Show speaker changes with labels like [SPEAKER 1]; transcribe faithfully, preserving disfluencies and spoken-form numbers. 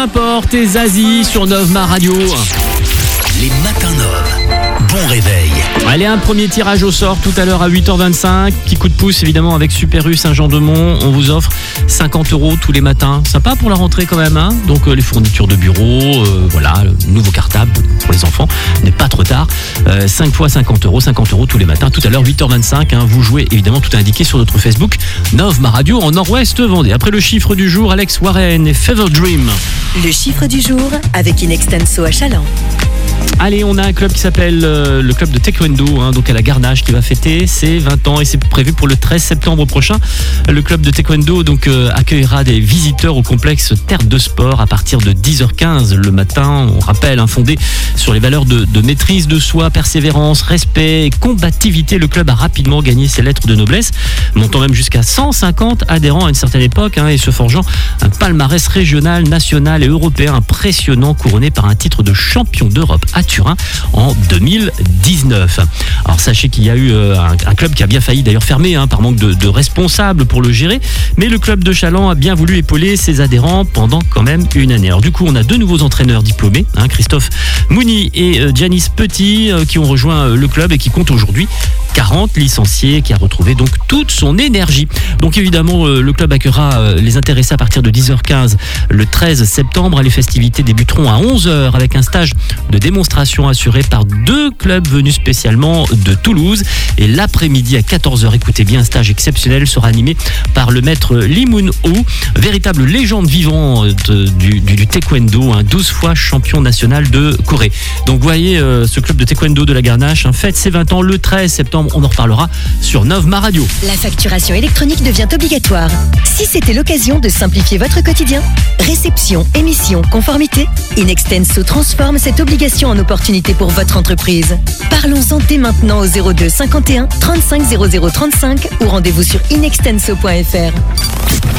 [SPEAKER 1] importe et Zazie sur Novma Radio.
[SPEAKER 2] Les matins Nov. Bon réveil.
[SPEAKER 1] Allez, un premier tirage au sort tout à l'heure à huit heures vingt-cinq. Petit coup de pouce évidemment avec Super U Saint-Jean-de-Mont. On vous offre cinquante euros tous les matins. Sympa pour la rentrée quand même, hein. Donc euh, les fournitures de bureau, euh, voilà, le nouveau cartable pour les enfants. N'est pas trop tard. Euh, cinq fois cinquante euros, cinquante euros tous les matins. Tout à l'heure huit heures vingt-cinq. Hein, vous jouez évidemment, tout est indiqué sur notre Facebook Novma Radio en Nord-Ouest Vendée. Après le chiffre du jour, Alex Warren et Fever Dream.
[SPEAKER 3] Le chiffre du jour avec Inextenso à Chaland.
[SPEAKER 1] Allez, on a un club qui s'appelle euh, le club de Taekwondo, hein, donc à la Garnache, qui va fêter ses vingt ans et c'est prévu pour le treize septembre prochain. Le club de Taekwondo donc euh, accueillera des visiteurs au complexe Terre de Sport à partir de dix heures quinze le matin. On rappelle, hein, fondé sur les valeurs de, de maîtrise de soi, persévérance, respect et combativité, le club a rapidement gagné ses lettres de noblesse, montant même jusqu'à cent cinquante adhérents à une certaine époque, hein, et se forgeant un palmarès régional, national et européen impressionnant, couronné par un titre de champion d'Europe à Turin en deux mille dix-neuf. Alors sachez qu'il y a eu euh, un, un club qui a bien failli d'ailleurs fermer, hein, par manque de, de responsables pour le gérer, mais le club de Chaland a bien voulu épauler ses adhérents pendant quand même une année. Alors du coup, on a deux nouveaux entraîneurs diplômés, hein, Christophe Mouni et euh, Janice Petit, euh, qui ont rejoint euh, le club et qui comptent aujourd'hui quarante licenciés, qui a retrouvé donc toute son énergie. Donc évidemment, euh, le club accueillera euh, les intéressés à partir de dix heures quinze le treize septembre. Les festivités débuteront à onze heures avec un stage de démonstration assuré par deux clubs venus spécialement de Toulouse. Et l'après-midi à quatorze heures, écoutez bien, un stage exceptionnel sera animé par le maître Lee Moon-ho, véritable légende vivante du, du, du taekwondo, hein, douze fois champion national de Corée. Donc vous voyez, euh, ce club de taekwondo de la Garnache, hein, fête ses vingt ans le treize septembre. On en reparlera sur Novma Radio.
[SPEAKER 3] La facturation électronique devient obligatoire. Si c'était l'occasion de simplifier votre quotidien, réception, émission, conformité, Inextenso transforme cette obligation en opportunité pour votre entreprise. Parlons-en dès maintenant au zéro deux cinquante et un trente-cinq zéro zéro trente-cinq ou rendez-vous sur inextenso point f r.